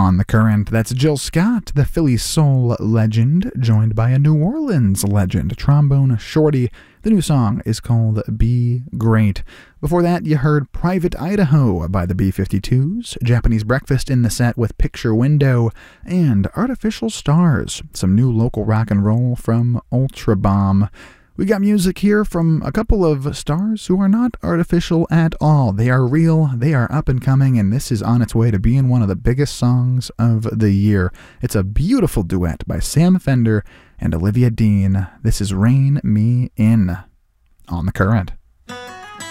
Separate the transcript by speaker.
Speaker 1: On the Current, that's Jill Scott, the Philly soul legend, joined by a New Orleans legend, Trombone Shorty. The new song is called Be Great. Before that, you heard Private Idaho by the B-52s, Japanese Breakfast in the set with Picture Window, and Artificial Stars, some new local rock and roll from Ultra Bomb. We got music here from a couple of stars who are not artificial at all. They are real, they are up and coming, and this is on its way to being one of the biggest songs of the year. It's a beautiful duet by Sam Fender and Olivia Dean. This is Rein Me In on The Current.